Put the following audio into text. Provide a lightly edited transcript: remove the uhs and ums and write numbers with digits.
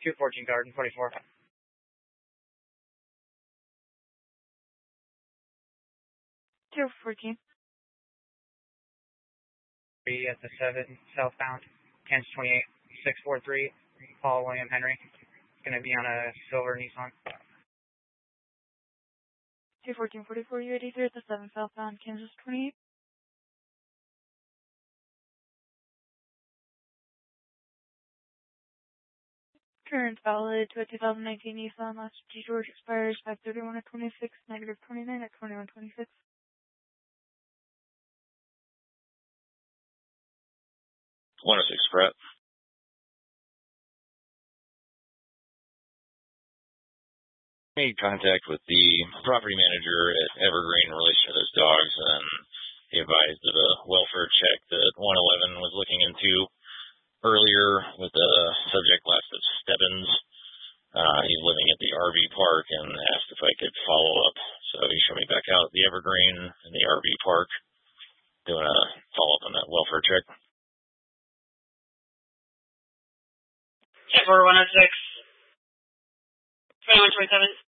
214 Garden 44. 214. At the 7 southbound, Kansas 28 643, Paul William Henry. It's going to be on a silver Nissan. 214-44, you ready here at the 7 southbound, Kansas 28? Current valid to a 2019 Nissan. Last G-George expires 5/31 at 26, negative 29 at 21:26. One of 6 Brett. Made contact with the property manager at Evergreen in relation to those dogs, and he advised of a welfare check that 111 was looking into earlier with the subject last of Stebbins. He's living at the RV park and asked if I could follow up. So he showed me back out at the Evergreen and the RV park doing a follow-up on that welfare check. 4106. 2127.